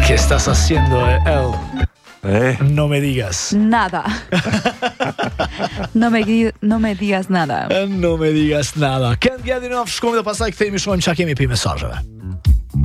¿Qué estás haciendo, El? No me digas. Nada. No me digas nada. No me digas nada. Kënd Gjedinov, shkojmë dhe pastaj kthehemi shohim çka kemi pi mesazheve.